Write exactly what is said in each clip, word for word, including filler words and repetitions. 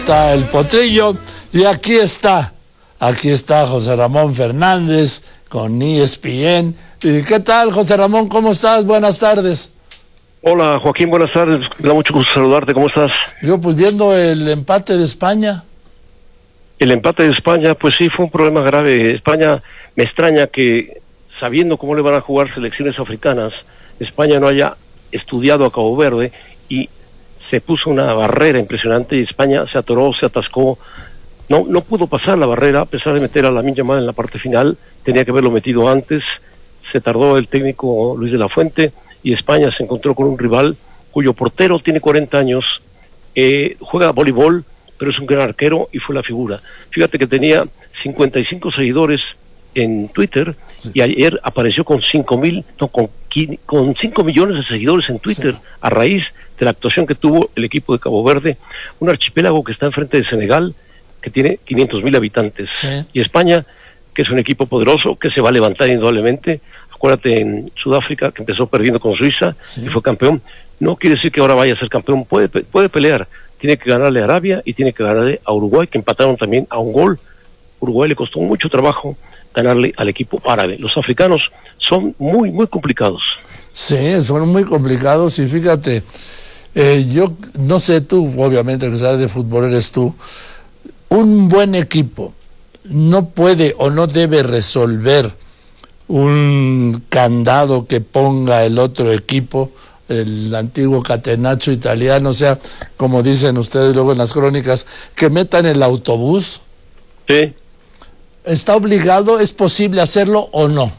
Está el Potrillo y aquí está, aquí está José Ramón Fernández con E S P N. ¿Y qué tal, José Ramón? ¿Cómo estás? Buenas tardes. Hola, Joaquín, buenas tardes. Me da mucho gusto saludarte. ¿Cómo estás? Yo pues viendo el empate de España. El empate de España, pues sí, fue un problema grave. España, me extraña que, sabiendo cómo le van a jugar selecciones africanas, España no haya estudiado a Cabo Verde y se puso una barrera impresionante y España se atoró, se atascó. No, no pudo pasar la barrera, a pesar de meter a Lamine Yamal en la parte final. Tenía que haberlo metido antes. Se tardó el técnico Luis de la Fuente y España se encontró con un rival cuyo portero tiene cuarenta años, eh, juega voleibol, pero es un gran arquero y fue la figura. Fíjate que tenía cincuenta y cinco seguidores en Twitter, sí, y ayer apareció con cinco mil, no, con, con cinco millones de seguidores en Twitter, sí, a raíz de la actuación que tuvo el equipo de Cabo Verde, un archipiélago que está enfrente de Senegal, que tiene quinientos mil habitantes, sí, y España, que es un equipo poderoso, que se va a levantar indudablemente. Acuérdate en Sudáfrica, que empezó perdiendo con Suiza, sí, y fue campeón. No quiere decir que ahora vaya a ser campeón, puede, puede pelear. Tiene que ganarle a Arabia y tiene que ganarle a Uruguay, que empataron también a un gol. Uruguay le costó mucho trabajo ganarle al equipo árabe. Los africanos son muy, muy complicados. Sí, son muy complicados y fíjate, eh, yo no sé tú, obviamente que sabes de fútbol eres tú, un buen equipo no puede o no debe resolver un candado que ponga el otro equipo, el antiguo catenaccio italiano, o sea, como dicen ustedes luego en las crónicas, que metan el autobús. Sí. ¿Está obligado? ¿Es posible hacerlo o no?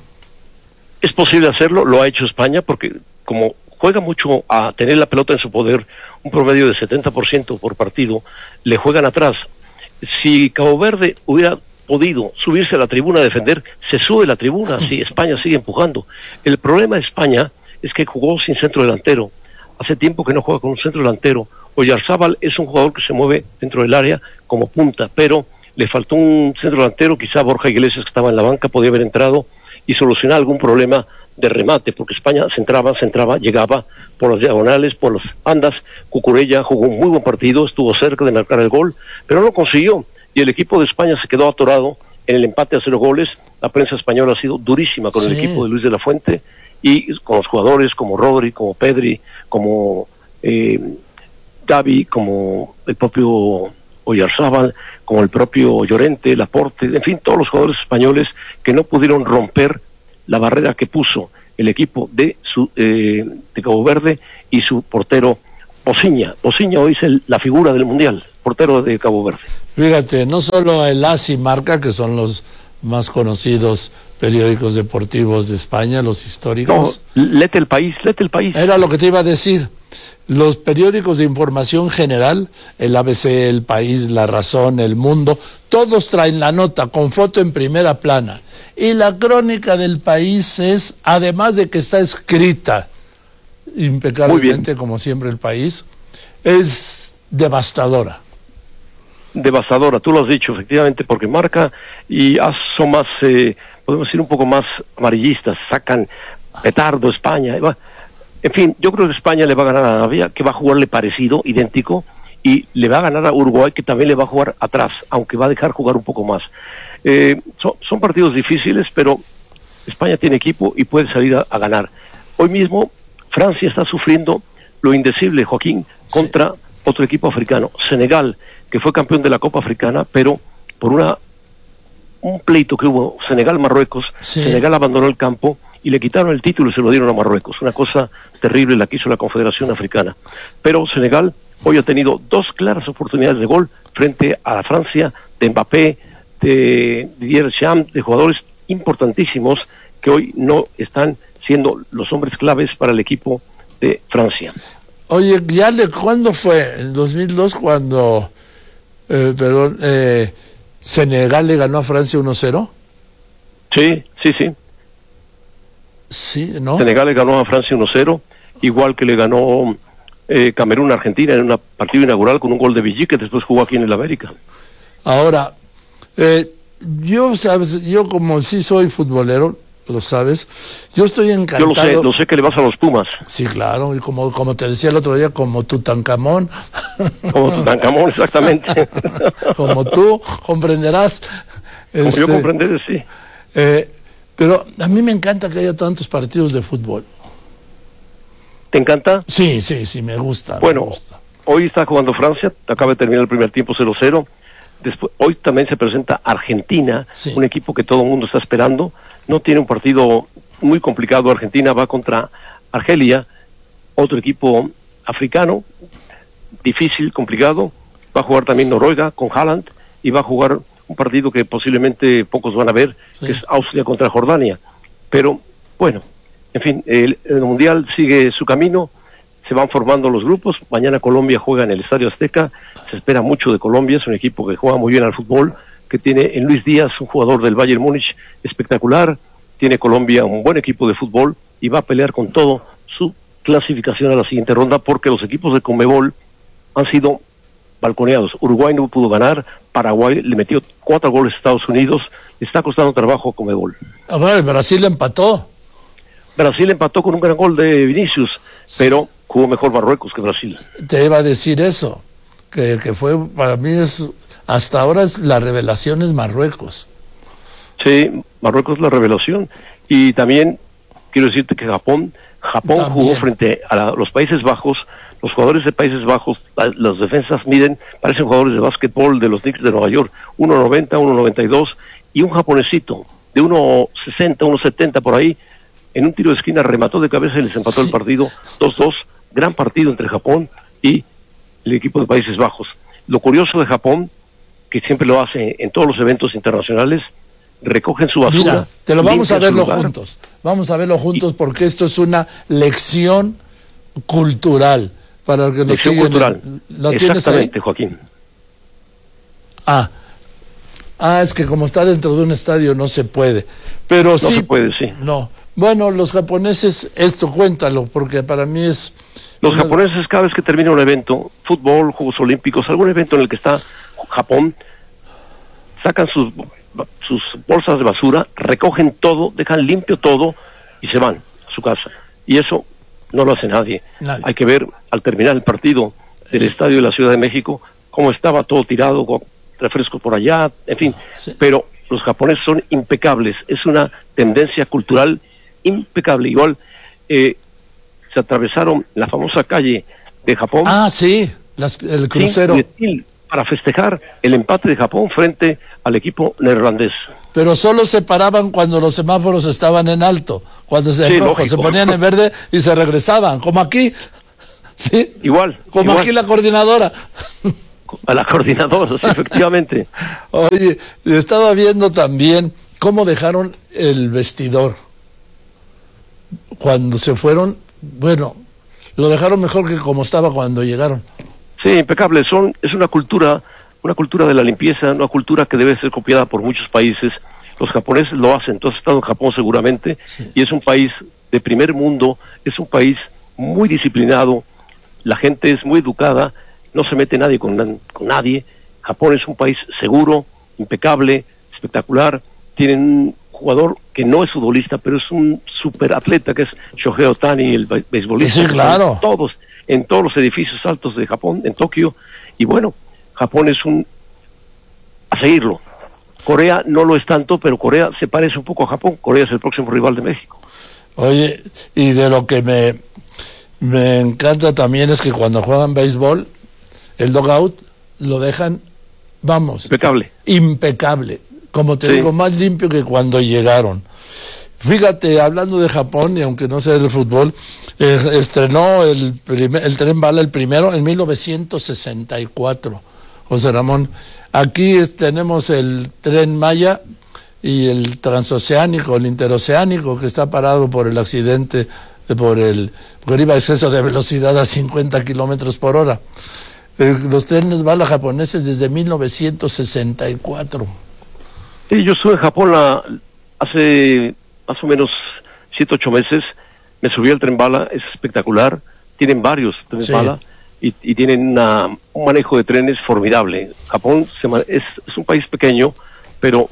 Es posible hacerlo, lo ha hecho España, porque como juega mucho a tener la pelota en su poder, un promedio de setenta por ciento por partido, le juegan atrás. Si Cabo Verde hubiera podido subirse a la tribuna a defender, se sube la tribuna, si España sigue empujando. El problema de España es que jugó sin centro delantero. Hace tiempo que no juega con un centro delantero. Oyarzábal es un jugador que se mueve dentro del área como punta, pero le faltó un centro delantero. Quizá Borja Iglesias, que estaba en la banca, podía haber entrado y solucionar algún problema de remate, porque España se entraba, se entraba, llegaba por las diagonales, por las bandas. Cucurella jugó un muy buen partido, estuvo cerca de marcar el gol, pero no lo consiguió, y el equipo de España se quedó atorado en el empate a cero goles. La prensa española ha sido durísima con, sí, el equipo de Luis de la Fuente, y con los jugadores como Rodri, como Pedri, como eh, Gavi, como el propio Oyarzábal, como el propio Llorente, Laporte, en fin, todos los jugadores españoles que no pudieron romper la barrera que puso el equipo de su eh, de Cabo Verde y su portero Pociña. Pociña hoy es el, la figura del Mundial, portero de Cabo Verde. Fíjate, no solo el A S I Marca, que son los más conocidos periódicos deportivos de España, los históricos. No, léete El País, léete El País. Era lo que te iba a decir. Los periódicos de información general, el A B C, El País, La Razón, El Mundo, todos traen la nota con foto en primera plana. Y la crónica del País es, además de que está escrita impecablemente, como siempre El País, es devastadora. Devastadora, tú lo has dicho, efectivamente, porque marca y son más, eh, podemos decir, un poco más amarillistas, sacan petardo España, va. En fin, yo creo que España le va a ganar a Arabia, que va a jugarle parecido, idéntico, y le va a ganar a Uruguay, que también le va a jugar atrás, aunque va a dejar jugar un poco más. Eh, son, son partidos difíciles, pero España tiene equipo y puede salir a, a ganar. Hoy mismo Francia está sufriendo lo indecible, Joaquín, contra sí. otro equipo africano, Senegal, que fue campeón de la Copa Africana, pero por una un pleito que hubo Senegal-Marruecos, sí. Senegal abandonó el campo y le quitaron el título y se lo dieron a Marruecos. Una cosa terrible la que hizo la Confederación Africana. Pero Senegal hoy ha tenido dos claras oportunidades de gol frente a la Francia, de Mbappé, de Didier Deschamps, de jugadores importantísimos que hoy no están siendo los hombres claves para el equipo de Francia. Oye, ya le, ¿cuándo fue? En dos mil dos, cuando eh, perdón, eh, Senegal le ganó a Francia uno cero. Sí, sí, sí. Sí, ¿no? Senegal le ganó a Francia uno cero, igual que le ganó eh, Camerún a Argentina en un partido inaugural con un gol de Villique, que después jugó aquí en el América. Ahora, eh, yo, sabes, yo como sí soy futbolero, lo sabes. Yo estoy encantado. Yo lo sé, lo sé que le vas a los Pumas. Sí, claro, y como, como te decía el otro día, como Tutankamón. Como Tutankamón, exactamente. Como tú comprenderás. Como este, yo comprenderé, sí. Eh, pero a mí me encanta que haya tantos partidos de fútbol. ¿Te encanta? Sí, sí, sí, me gusta. Bueno, me gusta. Hoy está jugando Francia, acaba de terminar el primer tiempo cero cero. Después, hoy también se presenta Argentina, sí. Un equipo que todo el mundo está esperando. No tiene un partido muy complicado. Argentina va contra Argelia, otro equipo africano, difícil, complicado. Va a jugar también Noruega con Haaland y va a jugar un partido que posiblemente pocos van a ver, sí. Que es Austria contra Jordania. Pero bueno, en fin, el, el Mundial sigue su camino. Se van formando los grupos. Mañana Colombia juega en el Estadio Azteca. Se espera mucho de Colombia. Es un equipo que juega muy bien al fútbol, que tiene en Luis Díaz, un jugador del Bayern Múnich espectacular. Tiene Colombia un buen equipo de fútbol y va a pelear con todo su clasificación a la siguiente ronda, porque los equipos de Conmebol han sido balconeados. Uruguay no pudo ganar. Paraguay le metió cuatro goles a Estados Unidos. Está costando trabajo a Conmebol. A ver, Brasil empató. Brasil empató con un gran gol de Vinicius, sí. Pero jugó mejor Marruecos que Brasil. Te iba a decir eso, que, que fue, para mí es, hasta ahora es la revelación es Marruecos. Sí, Marruecos es la revelación. Y también quiero decirte que Japón, Japón también jugó frente a la, los Países Bajos. Los jugadores de Países Bajos, la, las defensas miden, parecen jugadores de básquetbol de los Knicks de Nueva York, uno noventa, uno noventa y dos, y un japonesito de uno sesenta, uno setenta por ahí, en un tiro de esquina remató de cabeza y les empató sí. El partido dos dos. Gran partido entre Japón y el equipo de Países Bajos. Lo curioso de Japón, que siempre lo hace en todos los eventos internacionales, recogen su basura. Mira, te lo vamos a verlo juntos. Vamos a verlo juntos y, porque esto es una lección cultural para el que nos lección siguen. Cultural. ¿Lo tienes ahí? Joaquín. Ah. Ah, es que como está dentro de un estadio no se puede. Pero no sí. se puede, sí. No. Bueno, los japoneses, esto cuéntalo, porque para mí es... Los una... japoneses, cada vez que termina un evento, fútbol, Juegos Olímpicos, algún evento en el que está Japón, sacan sus, sus bolsas de basura, recogen todo, dejan limpio todo y se van a su casa. Y eso no lo hace nadie. nadie. Hay que ver, al terminar el partido del eh. estadio de la Ciudad de México, cómo estaba todo tirado, con refrescos por allá, en fin. Sí. Pero los japoneses son impecables, es una tendencia cultural impecable. Igual eh, se atravesaron la famosa calle de Japón. Ah, sí, las, el crucero. Para festejar el empate de Japón frente al equipo neerlandés. Pero solo se paraban cuando los semáforos estaban en alto, cuando se, sí, en rojo, se ponían en verde y se regresaban, como aquí. ¿Sí? Igual. Como igual. Aquí la coordinadora. A la coordinadora, sí, efectivamente. Oye, estaba viendo también cómo dejaron el vestidor. Cuando se fueron, bueno, lo dejaron mejor que como estaba cuando llegaron. Sí, impecable. Son, es una cultura, una cultura de la limpieza, una cultura que debe ser copiada por muchos países. Los japoneses lo hacen. Tú has estado en Japón seguramente, sí. Y es un país de primer mundo, es un país muy disciplinado, la gente es muy educada, no se mete nadie con, con nadie. Japón es un país seguro, impecable, espectacular. Tienen un jugador que no es futbolista, pero es un superatleta, que es Shohei Ohtani, el beisbolista. Sí, claro. Todos, en todos los edificios altos de Japón, en Tokio. Y bueno, Japón es un... a seguirlo. Corea no lo es tanto, pero Corea se parece un poco a Japón. Corea es el próximo rival de México. Oye, y de lo que me, me encanta también es que cuando juegan béisbol, el dugout lo dejan, vamos... Impecable. Impecable. Como te sí. digo, más limpio que cuando llegaron. Fíjate, hablando de Japón, y aunque no sea del fútbol, eh, estrenó el, primer, el Tren Bala, el primero, en mil novecientos sesenta y cuatro. José Ramón, aquí tenemos el Tren Maya y el transoceánico, el interoceánico, que está parado por el accidente, por el, porque iba a exceso de velocidad a cincuenta kilómetros por hora. Eh, los trenes bala japoneses desde mil novecientos sesenta y cuatro. Sí, yo estuve en Japón la, hace más o menos siete, ocho meses. Me subí al Tren Bala, es espectacular. Tienen varios trenes sí. bala y, y tienen una, un manejo de trenes formidable. Japón se, es, es un país pequeño, pero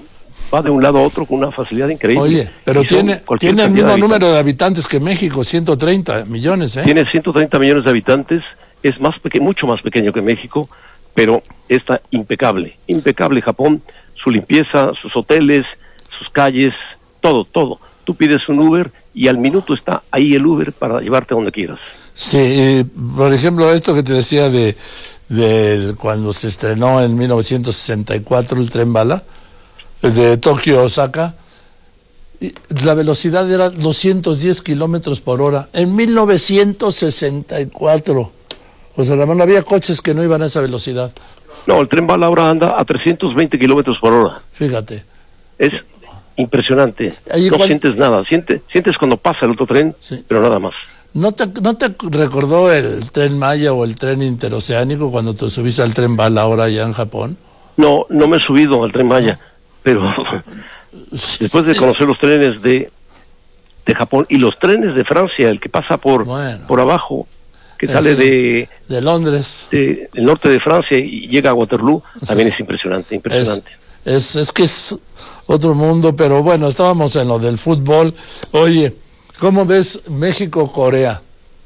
va de un lado a otro con una facilidad increíble. Oye, pero Y son tiene, cualquier tiene el cantidad mismo de número de habitantes que México, ciento treinta millones, ¿eh? Tiene ciento treinta millones de habitantes, es más peque- mucho más pequeño que México, pero está impecable, impecable Japón, su limpieza, sus hoteles, sus calles, todo, todo. Tú pides un Uber y al minuto está ahí el Uber para llevarte a donde quieras. Sí, eh, por ejemplo, esto que te decía de, de cuando se estrenó en mil novecientos sesenta y cuatro el tren bala, de Tokio a Osaka, y la velocidad era doscientos diez kilómetros por hora, en mil novecientos sesenta y cuatro. O sea, no había coches que no iban a esa velocidad. No, el tren bala ahora anda a trescientos veinte kilómetros por hora. Fíjate. Es impresionante. Ahí No cual... sientes nada. Siente, sientes cuando pasa el otro tren, sí, pero nada más. ¿No te, ¿No te recordó el tren Maya o el tren interoceánico cuando te subiste al tren bala ahora allá en Japón? No, no me he subido al tren Maya, pero después de conocer los trenes de, de Japón y los trenes de Francia, el que pasa por, bueno, por abajo, que sale de, de Londres, de, del norte de Francia y llega a Waterloo, sí, también es impresionante, impresionante. Es, es, es que es otro mundo, pero bueno, estábamos en lo del fútbol. Oye, ¿cómo ves México-Corea?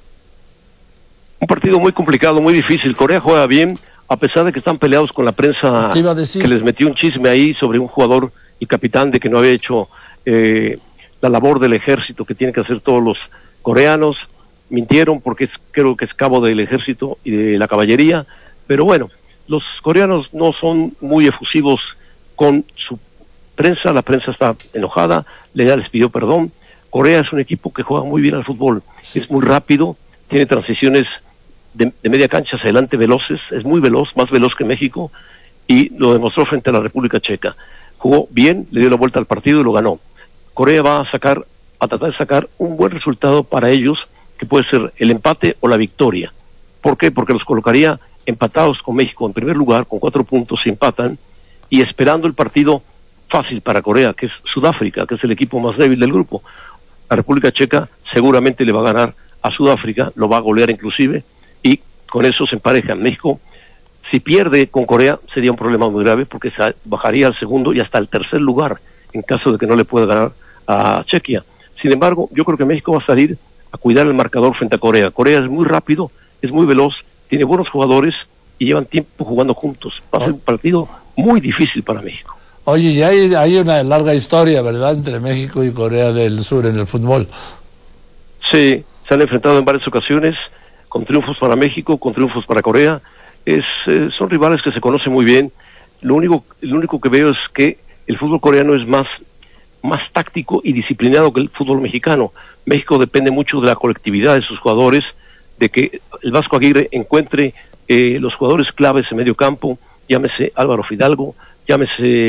Un partido muy complicado, muy difícil. Corea juega bien, a pesar de que están peleados con la prensa, que les metió un chisme ahí sobre un jugador y capitán de que no había hecho eh, la labor del ejército que tienen que hacer todos los coreanos. Mintieron porque es, creo que es cabo del ejército y de la caballería, pero bueno, los coreanos no son muy efusivos con su prensa, la prensa está enojada, le les pidió perdón. Corea es un equipo que juega muy bien al fútbol, sí, es muy rápido, tiene transiciones de, de media cancha hacia adelante veloces, es muy veloz, más veloz que México, y lo demostró frente a la República Checa. Jugó bien, le dio la vuelta al partido y lo ganó. Corea va a sacar, a tratar de sacar un buen resultado para ellos, que puede ser el empate o la victoria. ¿Por qué? Porque los colocaría empatados con México en primer lugar, con cuatro puntos, si empatan, y esperando el partido fácil para Corea, que es Sudáfrica, que es el equipo más débil del grupo. La República Checa seguramente le va a ganar a Sudáfrica, lo va a golear inclusive, y con eso se emparejan. México, si pierde con Corea, sería un problema muy grave, porque se bajaría al segundo y hasta el tercer lugar, en caso de que no le pueda ganar a Chequia. Sin embargo, yo creo que México va a salir a cuidar el marcador frente a Corea. Corea es muy rápido, es muy veloz, tiene buenos jugadores y llevan tiempo jugando juntos. Va a ser un partido muy difícil para México. Oye, y hay, hay una larga historia, ¿verdad?, entre México y Corea del Sur en el fútbol. Sí, se han enfrentado en varias ocasiones, con triunfos para México, con triunfos para Corea. Es, eh, son rivales que se conocen muy bien. Lo único, lo único que veo es que el fútbol coreano es más, más táctico y disciplinado que el fútbol mexicano. México depende mucho de la colectividad de sus jugadores, de que el Vasco Aguirre encuentre eh, los jugadores claves en medio campo, llámese Álvaro Fidalgo, llámese